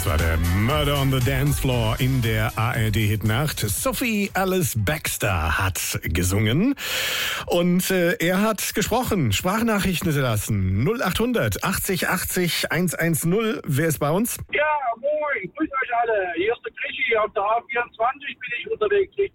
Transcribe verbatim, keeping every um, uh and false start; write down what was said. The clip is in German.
Das war der Murder on the Dance Floor in der A R D-Hitnacht. Sophie Alice Baxter hat gesungen und äh, er hat gesprochen, Sprachnachrichten hinterlassen. null achthundert achtzig achtzig hundertzehn. Wer ist bei uns? Ja, moin, grüß euch alle. Hier ist der Krischi, auf der A vierundzwanzig bin ich unterwegs.